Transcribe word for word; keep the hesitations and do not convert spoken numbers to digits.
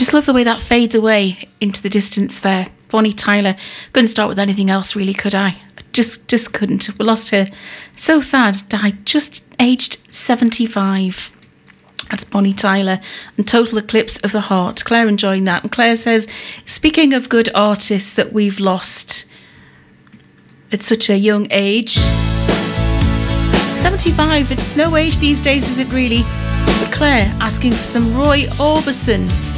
just love the way that fades away into the distance there. Bonnie Tyler. Couldn't start with anything else, really, could I? Just just couldn't. We lost her. So sad. Died just aged seventy-five. That's Bonnie Tyler. And Total Eclipse of the Heart. Claire enjoying that. And Claire says, speaking of good artists that we've lost at such a young age, seventy-five, it's no age these days, is it really? But Claire asking for some Roy Orbison.